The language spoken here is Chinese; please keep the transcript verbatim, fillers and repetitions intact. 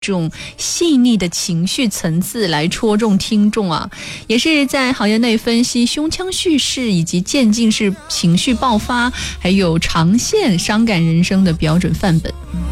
这种细腻的情绪层次来戳中听众啊，也是在行业内分析胸腔叙事以及渐进式情绪爆发还有长线伤感人生的标准范本。